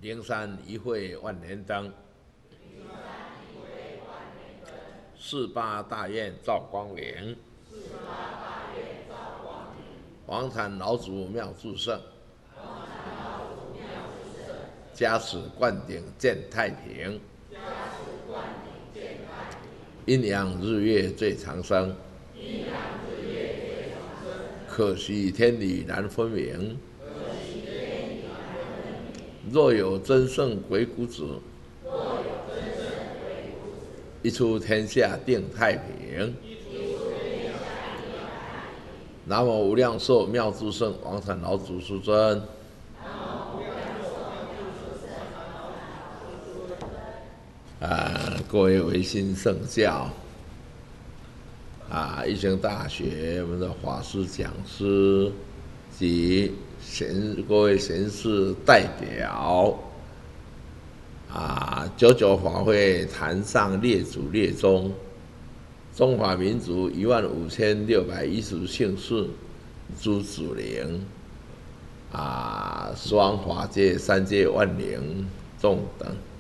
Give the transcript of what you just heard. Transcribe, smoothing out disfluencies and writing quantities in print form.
灵山一会万年灯，四八大愿照光明，黄坛老祖妙祝圣，加持灌顶见太平，阴阳日月最长生，可惜天理难分明。若有真圣鬼谷子，一出天下定太平。南无无量寿妙智圣王禅老祖师尊。各位维新圣教义兴大学我们的法师讲师及各位贤士代表99法会坛上列祖列宗，中华民族15610姓氏诸子灵十方法界三界万灵众等。